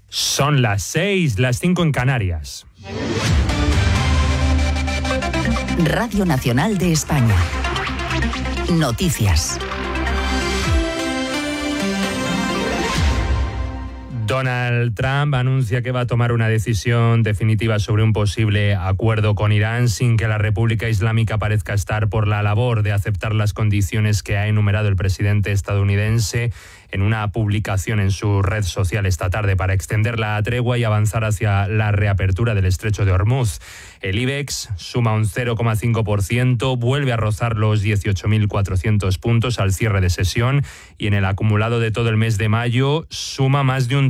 Son las 6, las 5 en Canarias. Radio Nacional de España. Noticias. Donald Trump anuncia que va a tomar una decisión definitiva sobre un posible acuerdo con Irán sin que la República Islámica parezca estar por la labor de aceptar las condiciones que ha enumerado el presidente estadounidense en una publicación en su red social esta tarde para extender la tregua y avanzar hacia la reapertura del estrecho de Hormuz. El IBEX suma un 0,5%, vuelve a rozar los 18.400 puntos al cierre de sesión y en el acumulado de todo el mes de mayo suma más de un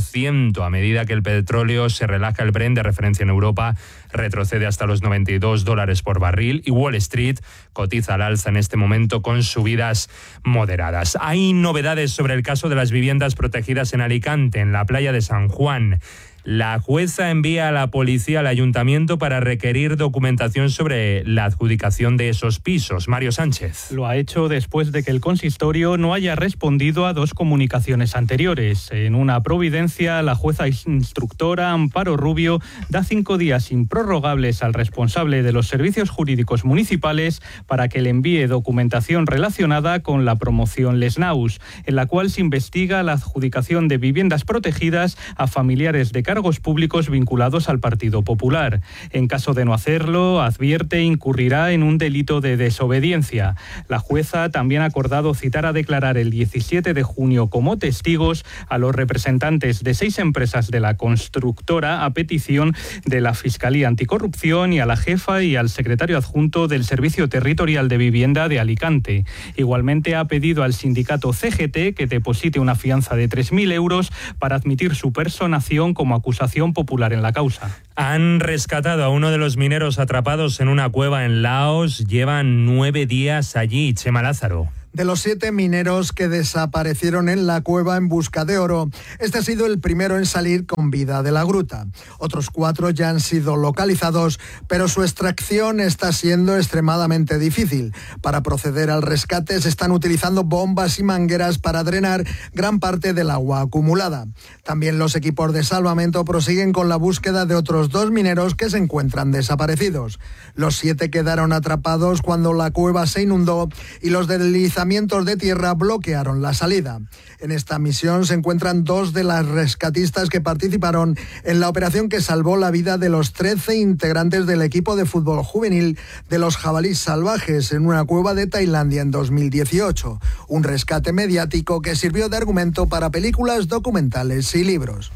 3%. A medida que el petróleo se relaja, el Brent de referencia en Europa retrocede hasta los $92 por barril y Wall Street cotiza al alza en este momento con subidas moderadas. Hay novedades sobre el caso de las viviendas protegidas en Alicante, en la playa de San Juan. La jueza envía a la policía al ayuntamiento para requerir documentación sobre la adjudicación de esos pisos. Mario Sánchez. Lo ha hecho después de que el consistorio no haya respondido a 2 comunicaciones anteriores. En una providencia, la jueza instructora Amparo Rubio da 5 días improrrogables al responsable de los servicios jurídicos municipales para que le envíe documentación relacionada con la promoción Les Naus, en la cual se investiga la adjudicación de viviendas protegidas a familiares de cargos públicos vinculados al Partido Popular. En caso de no hacerlo, advierte, incurrirá en un delito de desobediencia. La jueza también ha acordado citar a declarar el 17 de junio como testigos a los representantes de 6 empresas de la constructora a petición de la Fiscalía Anticorrupción y a la jefa y al secretario adjunto del Servicio Territorial de Vivienda de Alicante. Igualmente ha pedido al sindicato CGT que deposite una fianza de 3.000 euros para admitir su personación como acusación popular en la causa. Han rescatado a uno de los mineros atrapados en una cueva en Laos. Llevan 9 días allí. Chema Lázaro. De los 7 mineros que desaparecieron en la cueva en busca de oro, este ha sido el primero en salir con vida de la gruta. Otros 4 ya han sido localizados, pero su extracción está siendo extremadamente difícil. Para proceder al rescate se están utilizando bombas y mangueras para drenar gran parte del agua acumulada. También los equipos de salvamento prosiguen con la búsqueda de otros 2 mineros que se encuentran desaparecidos. Los 7 quedaron atrapados cuando la cueva se inundó y los deslizamientos de tierra bloquearon la salida. En esta misión se encuentran 2 de las rescatistas que participaron en la operación que salvó la vida de los 13 integrantes del equipo de fútbol juvenil de los jabalíes salvajes en una cueva de Tailandia en 2018. Un rescate mediático que sirvió de argumento para películas, documentales y libros.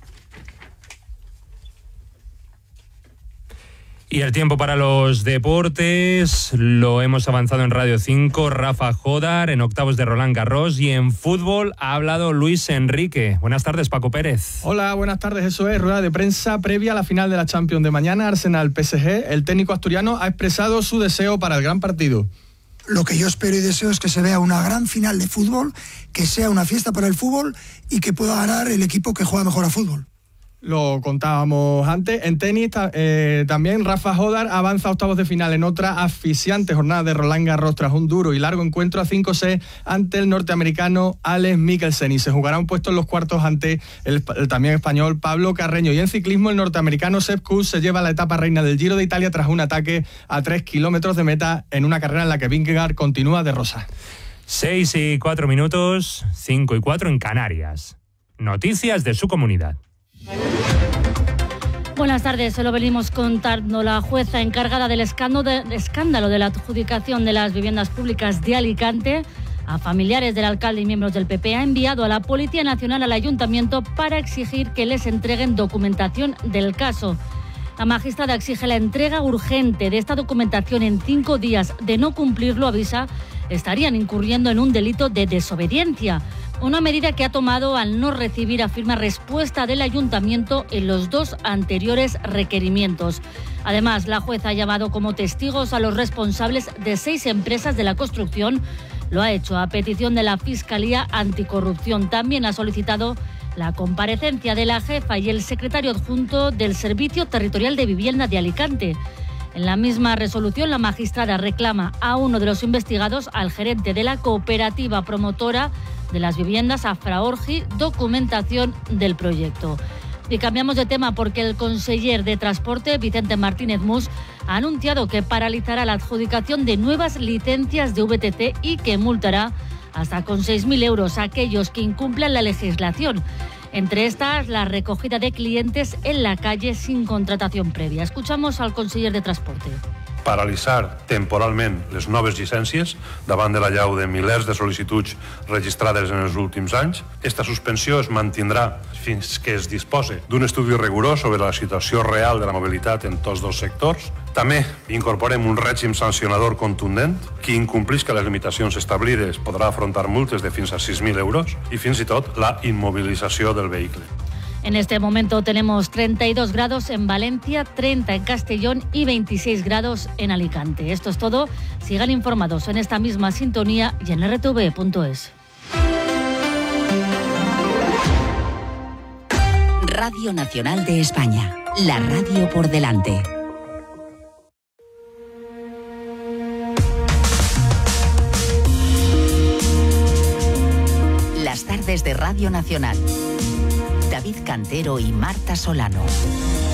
Y el tiempo para los deportes lo hemos avanzado en Radio 5. Rafa Jodar en octavos de Roland Garros y en fútbol ha hablado Luis Enrique. Buenas tardes, Paco Pérez. Hola, buenas tardes. Eso es, rueda de prensa previa a la final de la Champions de mañana, Arsenal-PSG. El técnico asturiano ha expresado su deseo para el gran partido. Lo que yo espero y deseo es que se vea una gran final de fútbol, que sea una fiesta para el fútbol y que pueda ganar el equipo que juega mejor a fútbol. Lo contábamos antes. En tenis también Rafa Jodar avanza a octavos de final en otra asfixiante jornada de Roland Garros tras un duro y largo encuentro a 5-6 ante el norteamericano Alex Mikkelsen y se jugará un puesto en los cuartos ante el también español Pablo Carreño. Y en ciclismo el norteamericano Sepp Kuss se lleva la etapa reina del Giro de Italia tras un ataque a 3 kilómetros de meta en una carrera en la que Vingegaard continúa de rosa. 6:04, 5:04 en Canarias. Noticias de su comunidad. Buenas tardes, se lo venimos contando. La jueza encargada del escándalo de la adjudicación de las viviendas públicas de Alicante a familiares del alcalde y miembros del PP ha enviado a la Policía Nacional al Ayuntamiento para exigir que les entreguen documentación del caso. La magistrada exige la entrega urgente de esta documentación en 5 días. De no cumplirlo, avisa, estarían incurriendo en un delito de desobediencia. Una medida que ha tomado al no recibir, afirma, respuesta del Ayuntamiento en los 2 anteriores requerimientos. Además, la jueza ha llamado como testigos a los responsables de 6 empresas de la construcción. Lo ha hecho a petición de la Fiscalía Anticorrupción. También ha solicitado la comparecencia de la jefa y el secretario adjunto del Servicio Territorial de Vivienda de Alicante. En la misma resolución, la magistrada reclama a uno de los investigados, al gerente de la cooperativa promotora de las viviendas, Afraorgi, documentación del proyecto. Y cambiamos de tema porque el conseller de Transporte, Vicente Martínez Mus, ha anunciado que paralizará la adjudicación de nuevas licencias de VTC y que multará hasta con 6.000 euros a aquellos que incumplan la legislación. Entre estas, la recogida de clientes en la calle sin contratación prèvia. Escuchamos al conseller de Transporte. Paralitzar temporalment les noves llicències davant de l'allau de milers de sol·licituds registrades en els últims anys. Esta suspensió es mantindrà fins que es dispose d'un estudi rigorós sobre la situació real de la mobilitat en tots dos sectors. També incorporem un règim sancionador contundent. Qui incomplisca les limitacions establides podrà afrontar multes de fins a 6.000 euros i fins i tot la immobilització del vehicle. En este momento tenemos 32 grados en Valencia, 30 en Castellón y 26 grados en Alicante. Esto es todo. Sigan informados en esta misma sintonía y en rtv.es. Radio Nacional de España. La radio por delante. Las tardes de Radio Nacional. David Cantero y Marta Solano.